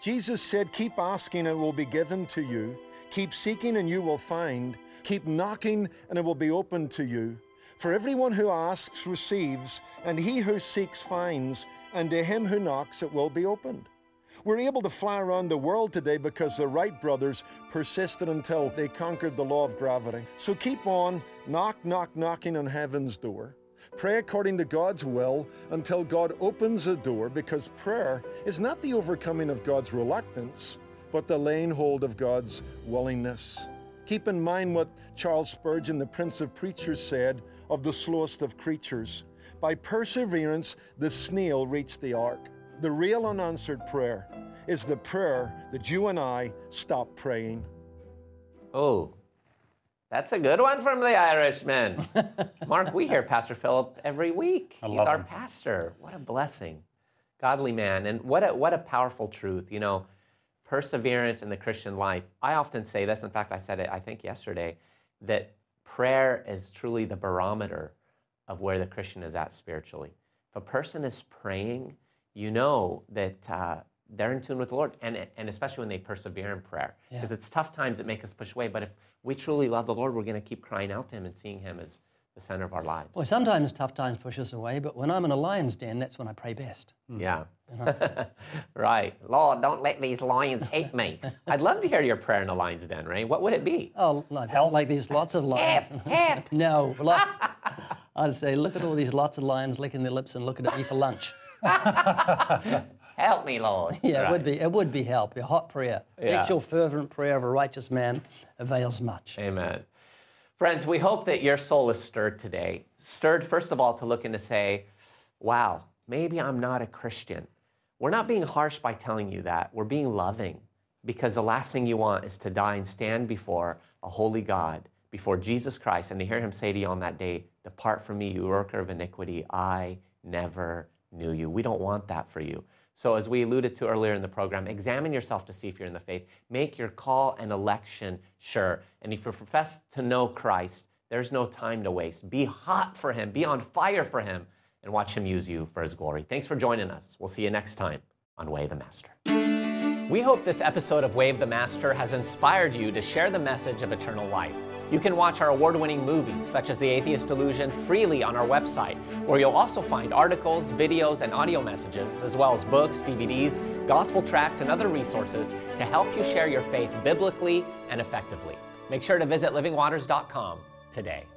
Jesus said, keep asking and it will be given to you. Keep seeking and you will find. Keep knocking and it will be opened to you. For everyone who asks receives, and he who seeks finds, and to him who knocks it will be opened. We're able to fly around the world today because the Wright brothers persisted until they conquered the law of gravity. So keep on knocking on heaven's door. Pray according to God's will until God opens a door, because prayer is not the overcoming of God's reluctance, but the laying hold of God's willingness. Keep in mind what Charles Spurgeon, the Prince of Preachers, said of the slowest of creatures. By perseverance, the snail reached the ark. The real unanswered prayer is the prayer that you and I stop praying. Oh, that's a good one from the Irishman. Mark, we hear Pastor Philip every week. He's our pastor. What a blessing. Godly man. And what a powerful truth. You know, perseverance in the Christian life. I often say this. In fact, I said it, I think, yesterday, that prayer is truly the barometer of where the Christian is at spiritually. If a person is praying, you know that they're in tune with the Lord, and especially when they persevere in prayer. Because it's tough times that make us push away, but if we truly love the Lord, we're going to keep crying out to him and seeing him as the center of our lives. Well, sometimes tough times push us away, but when I'm in a lion's den, that's when I pray best. Yeah. Right. Lord, don't let these lions eat me. I'd love to hear your prayer in a lion's den, Ray. What would it be? Oh, like these lots of lions. Help. No. I'd say, look at all these lots of lions licking their lips and looking at me for lunch. Help me, Lord. Yeah, right. It would be help. A hot prayer. Effectual, fervent prayer of a righteous man avails much. Amen. Friends, we hope that your soul is stirred today. Stirred, first of all, to look and to say, wow, maybe I'm not a Christian. We're not being harsh by telling you that. We're being loving, because the last thing you want is to die and stand before a holy God, before Jesus Christ, and to hear him say to you on that day, depart from me, you worker of iniquity, I never knew you. We don't want that for you. So as we alluded to earlier in the program, examine yourself to see if you're in the faith. Make your call and election sure. And if you profess to know Christ, there's no time to waste. Be hot for him. Be on fire for him, and watch him use you for his glory. Thanks for joining us. We'll see you next time on Way of the Master. We hope this episode of Way of the Master has inspired you to share the message of eternal life. You can watch our award-winning movies, such as The Atheist Delusion, freely on our website, where you'll also find articles, videos, and audio messages, as well as books, DVDs, gospel tracts, and other resources to help you share your faith biblically and effectively. Make sure to visit livingwaters.com today.